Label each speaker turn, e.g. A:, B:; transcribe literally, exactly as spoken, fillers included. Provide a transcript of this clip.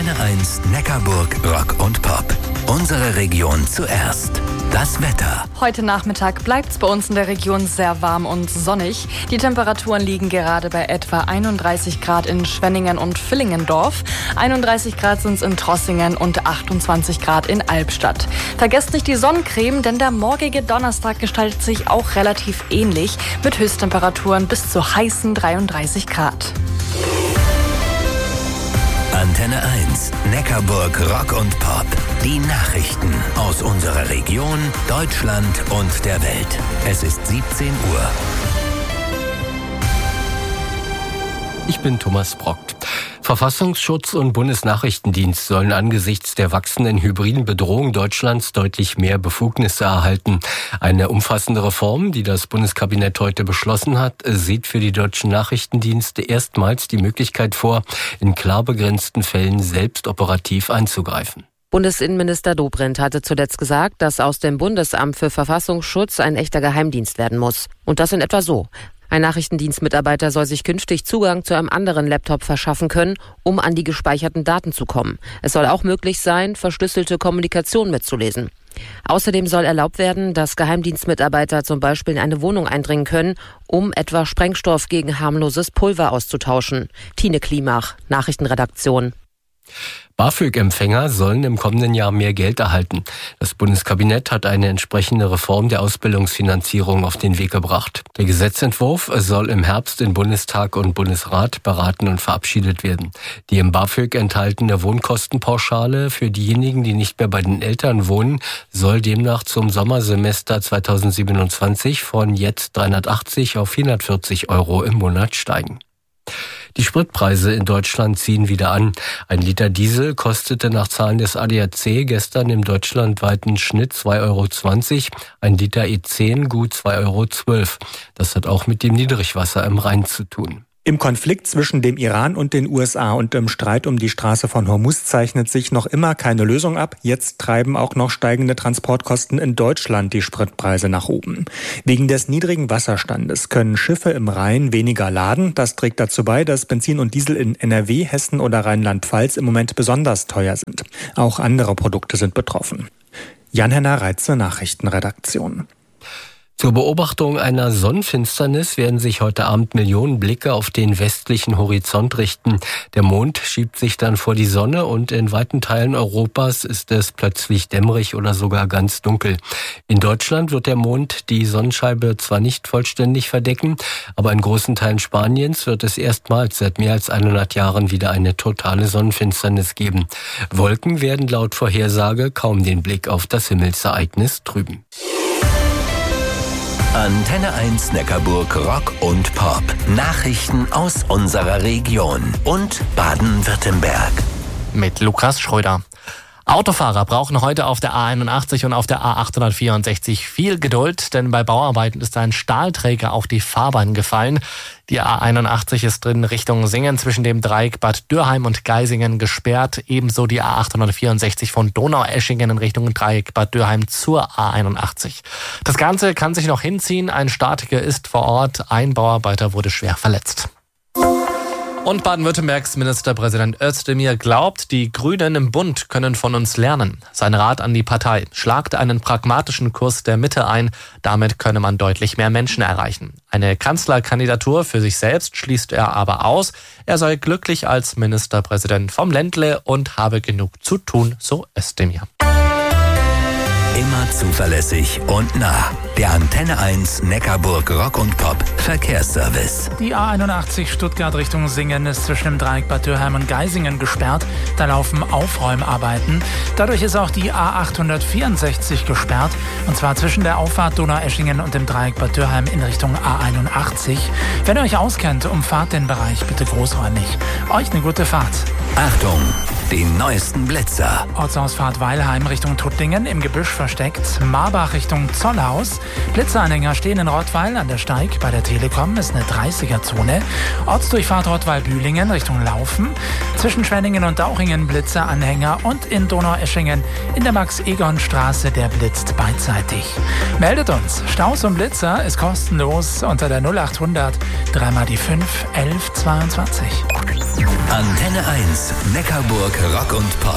A: Antenne eins Neckarburg Rock und Pop. Unsere Region zuerst. Das Wetter.
B: Heute Nachmittag bleibt es bei uns in der Region sehr warm und sonnig. Die Temperaturen liegen gerade bei etwa einunddreißig Grad in Schwenningen und Villingendorf. einunddreißig Grad sind es in Trossingen und achtundzwanzig Grad in Albstadt. Vergesst nicht die Sonnencreme, denn der morgige Donnerstag gestaltet sich auch relativ ähnlich mit Höchsttemperaturen bis zu heißen dreiunddreißig Grad.
A: Antenne eins Neckarburg Rock und Pop. Die Nachrichten aus unserer Region, Deutschland und der Welt. Es ist siebzehn Uhr.
C: Ich bin Thomas Brockt. Verfassungsschutz und Bundesnachrichtendienst sollen angesichts der wachsenden hybriden Bedrohung Deutschlands deutlich mehr Befugnisse erhalten. Eine umfassende Reform, die das Bundeskabinett heute beschlossen hat, sieht für die deutschen Nachrichtendienste erstmals die Möglichkeit vor, in klar begrenzten Fällen selbst operativ einzugreifen.
D: Bundesinnenminister Dobrindt hatte zuletzt gesagt, dass aus dem Bundesamt für Verfassungsschutz ein echter Geheimdienst werden muss. Und das in etwa so. Ein Nachrichtendienstmitarbeiter soll sich künftig Zugang zu einem anderen Laptop verschaffen können, um an die gespeicherten Daten zu kommen. Es soll auch möglich sein, verschlüsselte Kommunikation mitzulesen. Außerdem soll erlaubt werden, dass Geheimdienstmitarbeiter zum Beispiel in eine Wohnung eindringen können, um etwa Sprengstoff gegen harmloses Pulver auszutauschen. Tine Klimach, Nachrichtenredaktion.
C: BAföG-Empfänger sollen im kommenden Jahr mehr Geld erhalten. Das Bundeskabinett hat eine entsprechende Reform der Ausbildungsfinanzierung auf den Weg gebracht. Der Gesetzentwurf soll im Herbst in Bundestag und Bundesrat beraten und verabschiedet werden. Die im BAföG enthaltene Wohnkostenpauschale für diejenigen, die nicht mehr bei den Eltern wohnen, soll demnach zum Sommersemester zweitausendsiebenundzwanzig von jetzt dreihundertachtzig auf vierhundertvierzig Euro im Monat steigen. Die Spritpreise in Deutschland ziehen wieder an. Ein Liter Diesel kostete nach Zahlen des A D A C gestern im deutschlandweiten Schnitt zwei Euro zwanzig, ein Liter E zehn gut zwei Euro zwölf. Das hat auch mit dem Niedrigwasser im Rhein zu tun.
E: Im Konflikt zwischen dem Iran und den U S A und im Streit um die Straße von Hormuz zeichnet sich noch immer keine Lösung ab. Jetzt treiben auch noch steigende Transportkosten in Deutschland die Spritpreise nach oben. Wegen des niedrigen Wasserstandes können Schiffe im Rhein weniger laden. Das trägt dazu bei, dass Benzin und Diesel in N R W, Hessen oder Rheinland-Pfalz im Moment besonders teuer sind. Auch andere Produkte sind betroffen. Jan-Henner Reitze, Nachrichtenredaktion.
C: Zur Beobachtung einer Sonnenfinsternis werden sich heute Abend Millionen Blicke auf den westlichen Horizont richten. Der Mond schiebt sich dann vor die Sonne und in weiten Teilen Europas ist es plötzlich dämmerig oder sogar ganz dunkel. In Deutschland wird der Mond die Sonnenscheibe zwar nicht vollständig verdecken, aber in großen Teilen Spaniens wird es erstmals seit mehr als hundert Jahren wieder eine totale Sonnenfinsternis geben. Wolken werden laut Vorhersage kaum den Blick auf das Himmelsereignis trüben.
A: Antenne eins Neckarburg Rock und Pop. Nachrichten aus unserer Region und Baden-Württemberg.
F: Mit Lukas Schröder. Autofahrer brauchen heute auf der A einundachtzig und auf der A achthundertvierundsechzig viel Geduld, denn bei Bauarbeiten ist ein Stahlträger auf die Fahrbahn gefallen. Die A einundachtzig ist in Richtung Singen zwischen dem Dreieck Bad Dürheim und Geisingen gesperrt. Ebenso die A achthundertvierundsechzig von Donaueschingen in Richtung Dreieck Bad Dürheim zur A einundachtzig. Das Ganze kann sich noch hinziehen. Ein Statiker ist vor Ort. Ein Bauarbeiter wurde schwer verletzt. Und Baden-Württembergs Ministerpräsident Özdemir glaubt, die Grünen im Bund können von uns lernen. Sein Rat an die Partei: Schlagt einen pragmatischen Kurs der Mitte ein. Damit könne man deutlich mehr Menschen erreichen. Eine Kanzlerkandidatur für sich selbst schließt er aber aus. Er sei glücklich als Ministerpräsident vom Ländle und habe genug zu tun, so Özdemir.
A: Immer zuverlässig und nah. Der Antenne eins Neckarburg Rock und Pop Verkehrsservice.
G: Die A einundachtzig Stuttgart Richtung Singen ist zwischen dem Dreieck Bad Dürheim und Geisingen gesperrt. Da laufen Aufräumarbeiten. Dadurch ist auch die A achthundertvierundsechzig gesperrt. Und zwar zwischen der Auffahrt Donaueschingen und dem Dreieck Bad Dürheim in Richtung A einundachtzig. Wenn ihr euch auskennt, umfahrt den Bereich bitte großräumig. Euch eine gute Fahrt.
A: Achtung, die neuesten Blitzer.
G: Ortsausfahrt Weilheim Richtung Tuttlingen im Gebüsch versteckt. Marbach Richtung Zollhaus. Blitzeranhänger stehen in Rottweil an der Steig. Bei der Telekom ist eine dreißiger-Zone. Ortsdurchfahrt Rottweil-Bühlingen Richtung Laufen. Zwischen Schwenningen und Dauchingen Blitzeranhänger. Und in Donaueschingen in der Max-Egon-Straße, der blitzt beidseitig. Meldet uns. Staus und Blitzer ist kostenlos unter der null achthundert drei mal die fünf elf zweiundzwanzig.
A: Antenne eins, Neckarburg Rock und Pop.